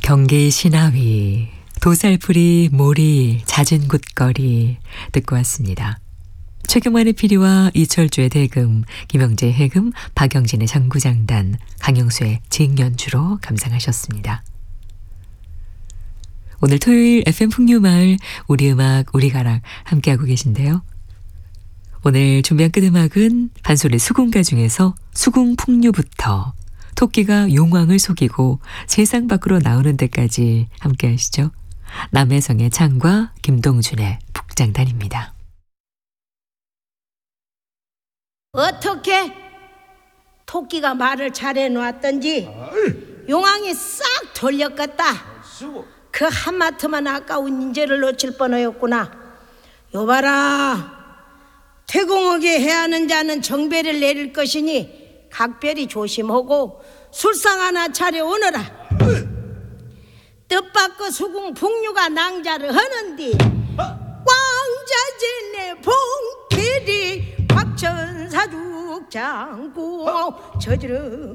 경기 신하위 도살풀이 모리 잦은 곳거리 듣고 왔습니다. 최경만의 피리와 이철주의 대금, 김영재의 해금, 박영진의 장구장단, 강영수의 징연주로 감상하셨습니다. 오늘 토요일 FM 풍류마을 우리 음악 우리 가락 함께하고 계신데요. 오늘 준비한 끝음악은 반소리 수궁가 중에서 수궁풍류부터 토끼가 용왕을 속이고 세상 밖으로 나오는 데까지 함께 하시죠. 남해성의 창과 김동준의 북장단입니다. 어떻게 토끼가 말을 잘해놓았던지 용왕이 싹 돌렸겠다. 그 한마트만 아까운 인재를 놓칠 뻔하였구나. 여봐라, 태공하게 해야 하는 자는 정배를 내릴 것이니 각별히 조심하고 술상 하나 차려오너라. 뜻밖의 수궁 풍류가 낭자를 하는디 왕자진의 봉길이 박천사죽장구 저지름